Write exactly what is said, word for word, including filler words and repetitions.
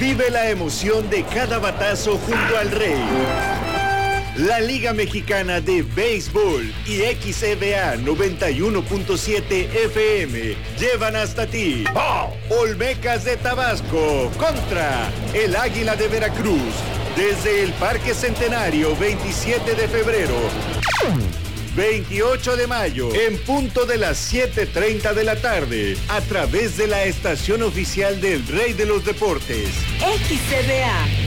Vive la emoción de cada batazo junto al Rey. La Liga Mexicana de Béisbol y X E B A noventa y uno punto siete F M llevan hasta ti Olmecas de Tabasco contra el Águila de Veracruz desde el Parque Centenario, veintisiete de febrero, veintiocho de mayo, en punto de las siete treinta de la tarde, a través de la estación oficial del Rey de los Deportes. X E B A